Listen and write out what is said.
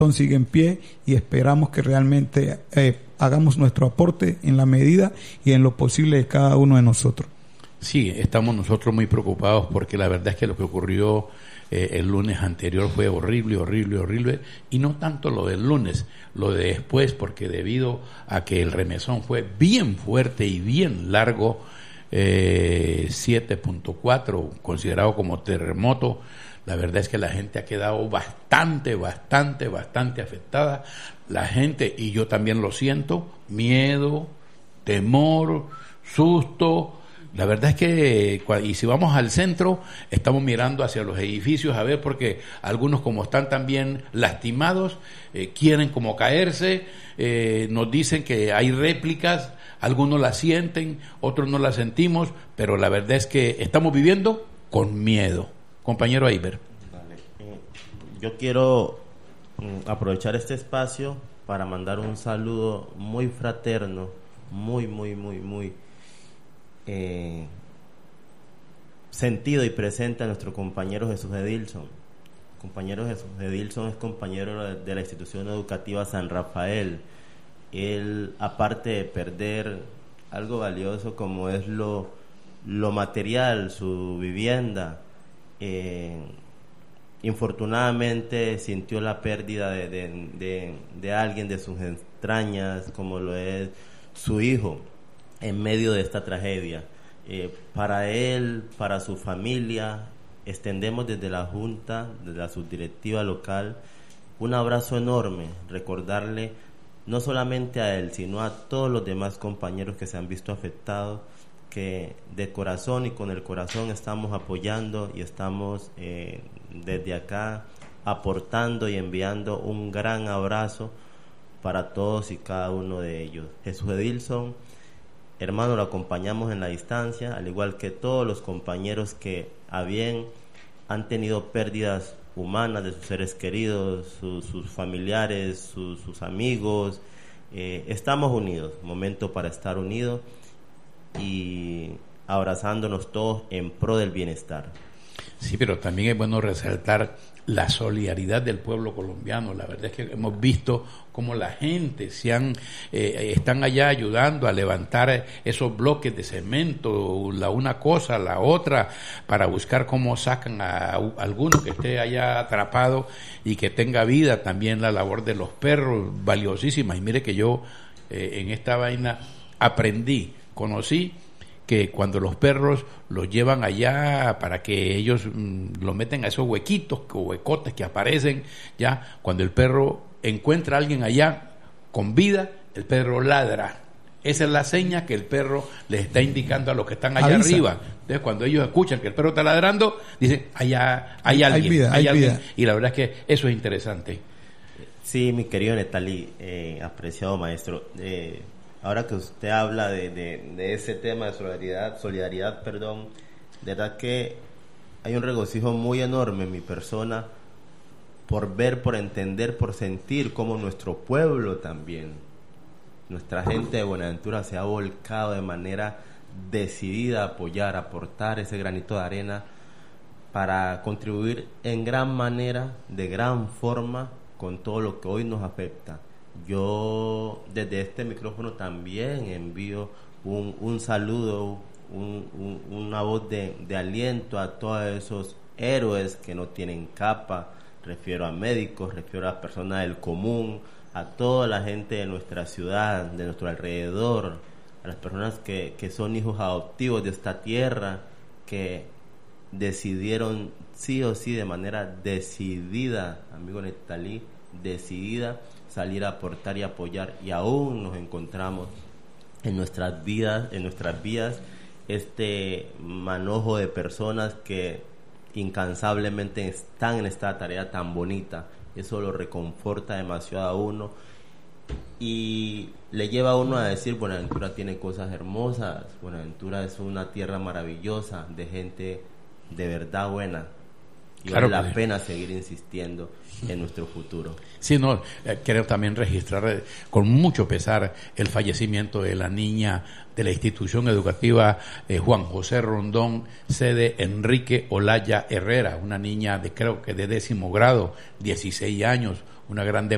sigue en pie y esperamos que realmente hagamos nuestro aporte en la medida y en lo posible de cada uno de nosotros. Sí, estamos nosotros muy preocupados porque la verdad es que lo que ocurrió el lunes anterior fue horrible, y no tanto lo del lunes, lo de después, porque debido a que el remesón fue bien fuerte y bien largo, 7.4, considerado como terremoto, la verdad es que la gente ha quedado bastante afectada. La gente, y yo también lo siento, miedo, temor, susto. La verdad es que, y si vamos al centro, estamos mirando hacia los edificios a ver, porque algunos, como están también lastimados, quieren como caerse, nos dicen que hay réplicas, algunos las sienten, otros no las sentimos, pero la verdad es que estamos viviendo con miedo. Compañero Eiber. Vale. Yo quiero aprovechar este espacio para mandar un saludo muy fraterno, muy sentido y presente a nuestro compañero Jesús Edilson. Compañero Jesús Edilson es compañero de la institución educativa San Rafael. Él, aparte de perder algo valioso como es lo material, su vivienda, infortunadamente sintió la pérdida de alguien de sus entrañas, como lo es su hijo, en medio de esta tragedia. Para él, para su familia, extendemos desde la Junta, desde la subdirectiva local, un abrazo enorme, recordarle no solamente a él, sino a todos los demás compañeros que se han visto afectados, que de corazón y con el corazón estamos apoyando y estamos desde acá aportando y enviando un gran abrazo para todos y cada uno de ellos. Jesús Edilson, hermano, lo acompañamos en la distancia, al igual que todos los compañeros que a bien han tenido pérdidas humanas de sus seres queridos, sus familiares, sus amigos. Estamos unidos, momento para estar unidos y abrazándonos todos en pro del bienestar. Sí, pero también es bueno resaltar la solidaridad del pueblo colombiano. La verdad es que hemos visto cómo la gente están allá ayudando a levantar esos bloques de cemento, la una cosa, la otra, para buscar cómo sacan a alguno que esté allá atrapado y que tenga vida. También la labor de los perros, valiosísima. Y mire que yo en esta vaina conocí que cuando los perros los llevan allá para que ellos lo meten a esos huequitos o huecotes que aparecen, ya cuando el perro encuentra a alguien allá con vida, el perro ladra. Esa es la seña que el perro les está indicando a los que están allá arriba. Entonces, cuando ellos escuchan que el perro está ladrando, dicen, allá hay alguien, hay alguien. Vida. Y la verdad es que eso es interesante. Sí, mi querido Netalí, apreciado maestro, ahora que usted habla de ese tema de solidaridad, de verdad que hay un regocijo muy enorme en mi persona por ver, por entender, por sentir cómo nuestro pueblo también, nuestra gente de Buenaventura se ha volcado de manera decidida a apoyar, a aportar ese granito de arena para contribuir en gran manera, de gran forma, con todo lo que hoy nos afecta. Yo desde este micrófono también envío un saludo, una voz de aliento a todos esos héroes que no tienen capa. Refiero a médicos, refiero a personas del común, a toda la gente de nuestra ciudad, de nuestro alrededor, a las personas que son hijos adoptivos de esta tierra, que decidieron sí o sí de manera decidida, amigo Netalí, decidida salir a aportar y apoyar, y aún nos encontramos en nuestras vías este manojo de personas que incansablemente están en esta tarea tan bonita. Eso lo reconforta demasiado a uno y le lleva a uno a decir, Buenaventura tiene cosas hermosas, Buenaventura es una tierra maravillosa de gente de verdad buena. Y claro, vale la pena seguir insistiendo en nuestro futuro. Sí, no, quiero también registrar con mucho pesar el fallecimiento de la niña de la institución educativa Juan José Rondón, sede Enrique Olaya Herrera, una niña creo que de 10º grado, 16 años, una gran